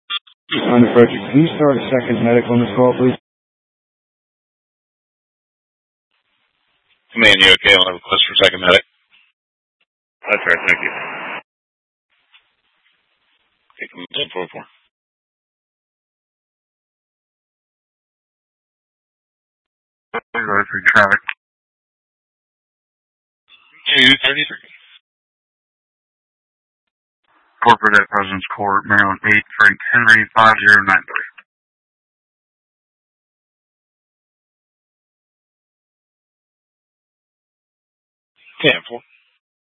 Under Frederick, can you start a second medic on this call, please? Command, you okay? I'll have a request for second medic. That's right, thank you. Okay, command 1044. 233. Corporate at President's Court, Maryland 8, Frank Henry 5093. 10-4.